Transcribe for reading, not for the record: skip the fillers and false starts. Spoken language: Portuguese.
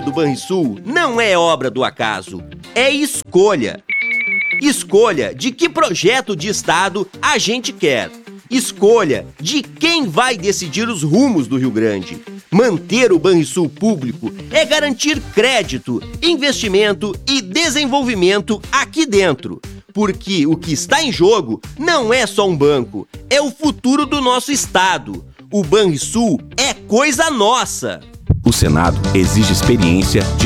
do Banrisul não é obra do acaso, é escolha. Escolha de que projeto de Estado a gente quer. Escolha de quem vai decidir os rumos do Rio Grande. Manter o Banrisul público é garantir crédito, investimento e desenvolvimento aqui dentro. Porque o que está em jogo não é só um banco, é o futuro do nosso estado. O Banrisul é coisa nossa. O Senado exige experiência,